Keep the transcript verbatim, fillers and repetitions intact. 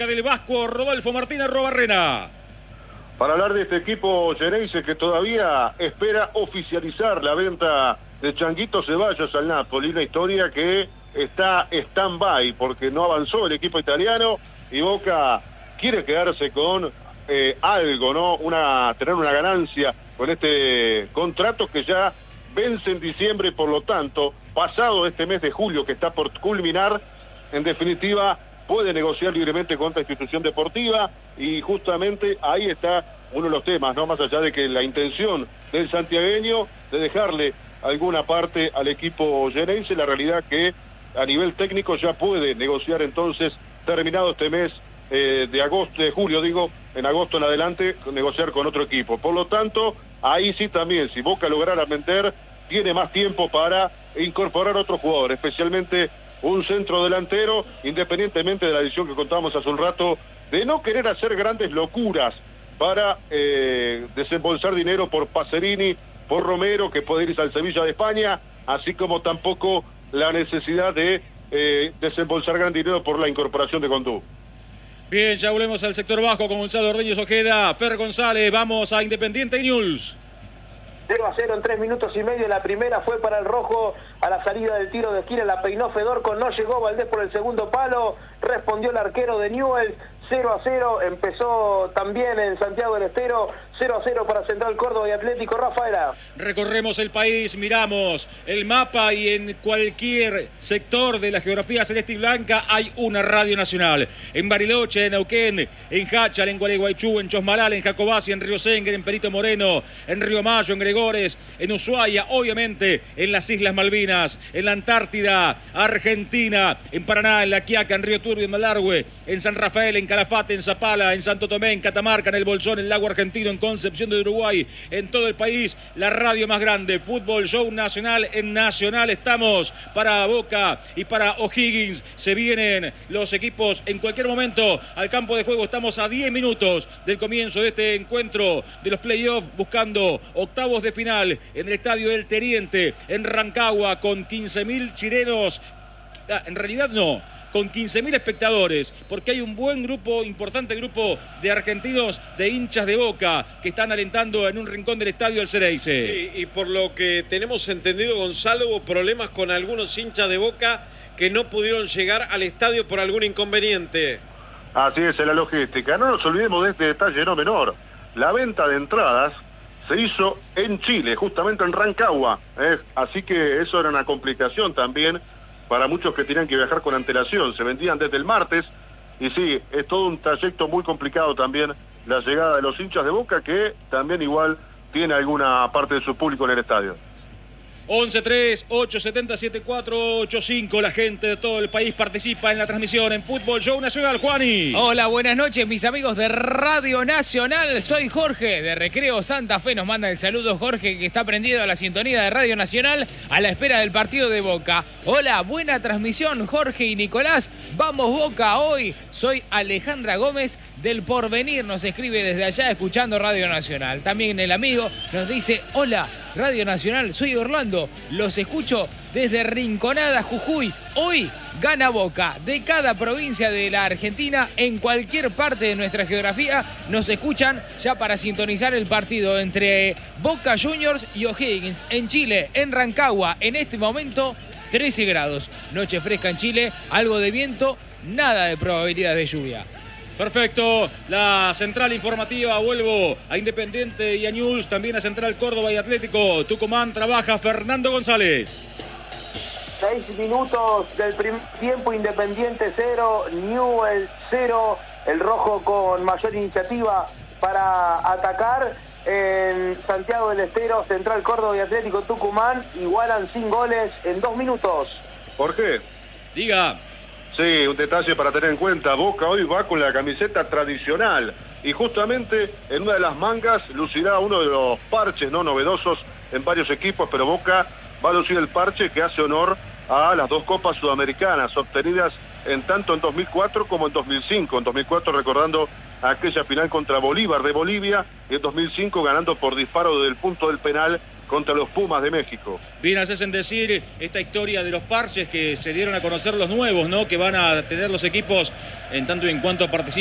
Del Vasco, Rodolfo Martínez Robarrena. Para hablar de este equipo Geneise que todavía espera oficializar la venta de Changuito Ceballos al Napoli, una historia que está stand-by porque no avanzó el equipo italiano y Boca quiere quedarse con eh, algo, ¿no? Una, tener una ganancia con este contrato que ya vence en diciembre, por lo tanto, pasado este mes de julio que está por culminar, en definitiva, puede negociar libremente con esta institución deportiva y justamente ahí está uno de los temas, ¿no? Más allá de que la intención del santiagueño de dejarle alguna parte al equipo Geneise, la realidad que a nivel técnico ya puede negociar entonces, terminado este mes eh, de agosto, de julio digo, en agosto en adelante, negociar con otro equipo. Por lo tanto, ahí sí también, si Boca lograra vender, tiene más tiempo para incorporar otro jugador, especialmente un centro delantero, independientemente de la decisión que contábamos hace un rato, de no querer hacer grandes locuras para eh, desembolsar dinero por Pacerini, por Romero, que puede irse al Sevilla de España, así como tampoco la necesidad de eh, desembolsar gran dinero por la incorporación de Condú. Bien, ya volvemos al sector bajo con Gonzalo Ordeñez Ojeda, Fer González, vamos a Independiente News. cero a cero en tres minutos y medio. La primera fue para el rojo a la salida del tiro de esquina. La peinó Fedorco, no llegó Valdés por el segundo palo. Respondió el arquero de Newell's. cero a cero. Empezó también en Santiago del Estero. cero a cero para Central Córdoba y Atlético. Rafaela. Recorremos el país, miramos el mapa y en cualquier sector de la geografía celeste y blanca hay una radio nacional. En Bariloche, en Neuquén, en Hachal, en Gualeguaychú, en Chosmalal, en Jacobasi, en Río Senguer, en Perito Moreno, en Río Mayo, en Gregores, en Ushuaia, obviamente en las Islas Malvinas, en la Antártida, Argentina, en Paraná, en La Quiaca, en Río Turbio, en Malargüe, en San Rafael, en Calafate, en Zapala, en Santo Tomé, en Catamarca, en El Bolsón, en Lago Argentino, en Concepción de Uruguay, en todo el país, la radio más grande, Fútbol Show Nacional en Nacional. Estamos para Boca y para O'Higgins. Se vienen los equipos en cualquier momento al campo de juego. Estamos a diez minutos del comienzo de este encuentro de los playoffs, buscando octavos de final en el Estadio del Teniente, en Rancagua, con quince mil chilenos. Ah, en realidad no, con quince mil espectadores, porque hay un buen grupo, importante grupo de argentinos, de hinchas de Boca, que están alentando en un rincón del estadio del Xereyce. Sí, y por lo que tenemos entendido, Gonzalo, hubo problemas con algunos hinchas de Boca que no pudieron llegar al estadio por algún inconveniente. Así es, en la logística. No nos olvidemos de este detalle no menor. La venta de entradas se hizo en Chile, justamente en Rancagua, ¿eh? Así que eso era una complicación también para muchos que tenían que viajar con antelación. Se vendían desde el martes y sí, es todo un trayecto muy complicado también la llegada de los hinchas de Boca, que también igual tiene alguna parte de su público en el estadio. once tres, ocho siete cero, siete cuatro ocho cinco. La gente de todo el país participa en la transmisión en Fútbol Show Nacional. Juani. Hola, buenas noches, mis amigos de Radio Nacional. Soy Jorge de Recreo Santa Fe. Nos manda el saludo Jorge, que está prendido a la sintonía de Radio Nacional a la espera del partido de Boca. Hola, buena transmisión, Jorge y Nicolás. Vamos Boca hoy. Soy Alejandra Gómez del Porvenir. Nos escribe desde allá escuchando Radio Nacional. También el amigo nos dice: hola, Radio Nacional, soy Orlando. Los escucho desde Rinconada, Jujuy. Hoy gana Boca. De cada provincia de la Argentina, en cualquier parte de nuestra geografía, nos escuchan ya para sintonizar el partido entre Boca Juniors y O'Higgins. En Chile, en Rancagua, en este momento, trece grados. Noche fresca en Chile, algo de viento, nada de probabilidad de lluvia. Perfecto, la central informativa, vuelvo a Independiente y a News, también a Central Córdoba y Atlético Tucumán. Trabaja Fernando González. Seis minutos del primer tiempo, Independiente cero, Newell's cero, el rojo con mayor iniciativa para atacar. En Santiago del Estero, Central Córdoba y Atlético Tucumán igualan sin goles en dos minutos. ¿Por qué? Diga. Sí, un detalle para tener en cuenta. Boca hoy va con la camiseta tradicional y justamente en una de las mangas lucirá uno de los parches no novedosos en varios equipos, pero Boca va a lucir el parche que hace honor a las dos copas sudamericanas obtenidas en tanto en dos mil cuatro como en dos mil cinco. En dos mil cuatro recordando aquella final contra Bolívar de Bolivia y en dos mil cinco ganando por disparo del punto del penal contra los Pumas de México. Bien haces en decir esta historia de los parches que se dieron a conocer los nuevos, ¿no? Que van a tener los equipos en tanto y en cuanto participen